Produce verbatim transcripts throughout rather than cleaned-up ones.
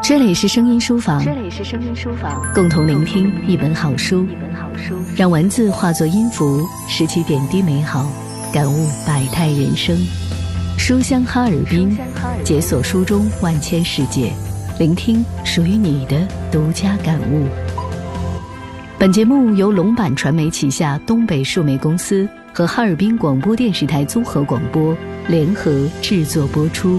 这里是声音书房， 这里是声音书房， 共同聆听一本好书， 一本好书， 让文字化作音符，拾起点滴美好，感悟百态人生。书香哈尔滨，解锁书中万千世界，聆听属于你的独家感悟。本节目由龙版传媒旗下东北数媒公司和哈尔滨广播电视台综合广播联合制作播出。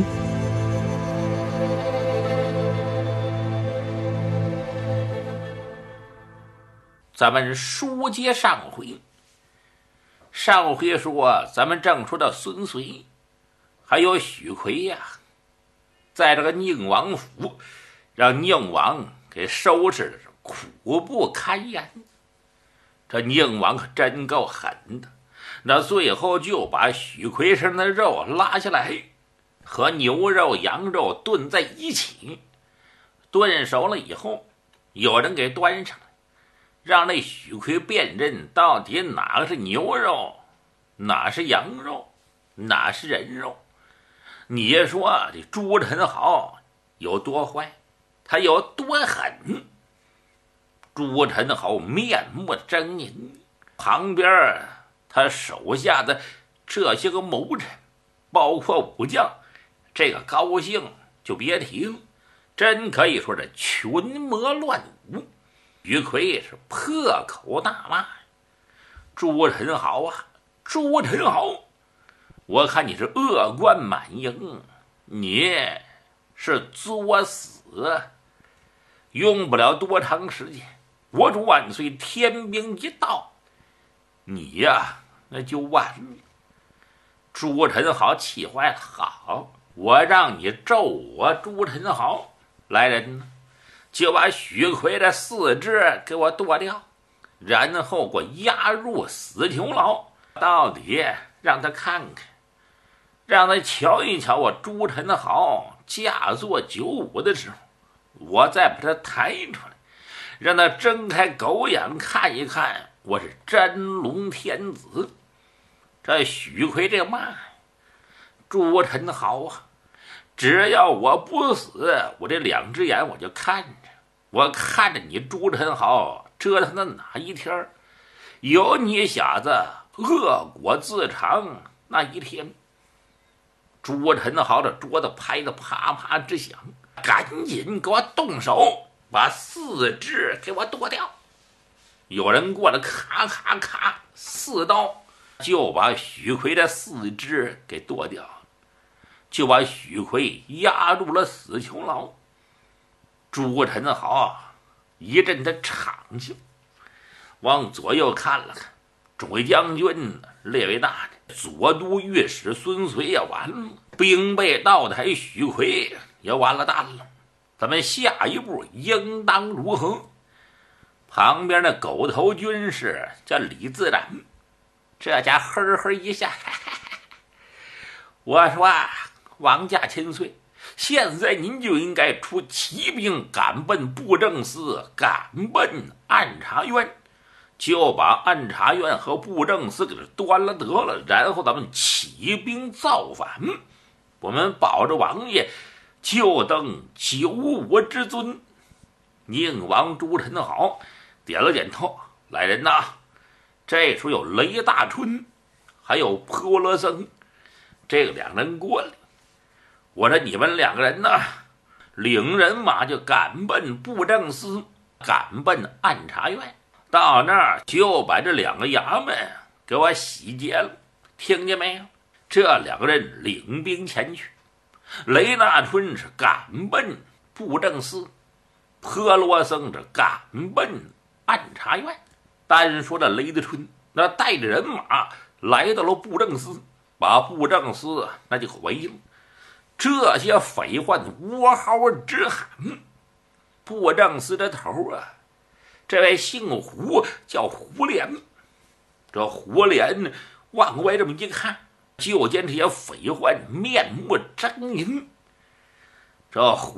咱们书接上回，上回说咱们正说到孙遂还有许奎呀、啊，在这个宁王府让宁王给收拾的是苦不堪言。这宁王可真够狠的，那最后就把许奎身的肉拉下来，和牛肉羊肉炖在一起，炖熟了以后有人给端上来，让那许奎辨认到底哪个是牛肉，哪是羊肉，哪是人肉。你说这朱宸濠有多坏，他有多狠？朱宸濠面目狰狞，旁边他手下的这些个谋臣，包括武将，这个高兴就别提了，真可以说是群魔乱舞。许奎是破口大骂：“朱宸濠啊，朱宸濠，我看你是恶贯满盈，你是作死！用不了多长时间，国主万岁天兵一到，你呀那就完了。”朱宸濠气坏了：“好，我让你咒我朱宸濠，来人呢！就把许奎的四肢给我剁掉，然后给我押入死囚牢，到底让他看看，让他瞧一瞧我朱宸濠驾坐九五的时候，我再把他抬出来，让他睁开狗眼看一看我是真龙天子。”这许奎这骂：“朱宸濠啊，只要我不死，我这两只眼我就看着，我看着你朱宸濠折腾的哪一天有你小子恶果自偿那一天。”朱宸濠的桌子拍得啪啪直响：“赶紧给我动手，把四肢给我剁掉！”有人过来，咔咔咔，四刀就把许奎的四肢给剁掉，就把许奎押入了死囚牢。朱宸濠一阵的长笑，往左右看了看，众位将军、列位大人，左都御史孙遂也完了，兵备道台许奎也完了蛋了，咱们下一步应当如何？旁边的狗头军士叫李自然，这家呵呵一下，我说啊，王驾千岁，现在您就应该出骑兵赶奔布政司，赶奔按察院，就把按察院和布政司给端了得了，然后咱们起兵造反，我们保着王爷就登九五之尊。宁王朱宸濠点了点头：“来人呐！”这时候有雷大春还有坡罗僧这个两人过来，我说：“你们两个人呢，领人马就赶奔布政司，赶奔按察院，到那儿就把这两个衙门给我洗劫了，听见没有？”这两个人领兵前去，雷大春是赶奔布政司，坡罗僧是赶奔按察院。单说的雷大春那带着人马来到了布政司，把布政司那就围了。这些匪患嗷嚎直喊。布政司的头啊，这位姓胡，叫胡连。这胡连往外这么一看，就见这些匪患面目狰狞。这胡